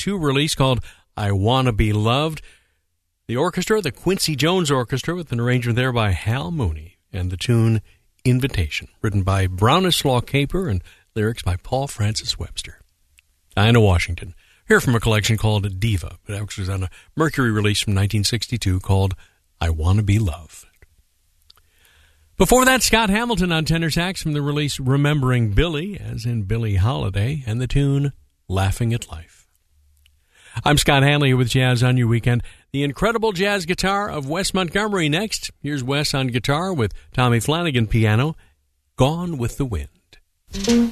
1962 release called I Wanna Be Loved. The orchestra, the Quincy Jones Orchestra, with an arrangement there by Hal Mooney, and the tune Invitation, written by Brownislaw Caper and lyrics by Paul Francis Webster. Dinah Washington, here from a collection called Diva, but actually was on a Mercury release from 1962 called I Wanna Be Loved. Before that, Scott Hamilton on tenor sax from the release Remembering Billy, as in Billie Holiday, and the tune Laughing at Life. I'm Scott Hanley here with Jazz on Your Weekend. The incredible jazz guitar of Wes Montgomery next. Here's Wes on guitar with Tommy Flanagan piano, Gone with the Wind.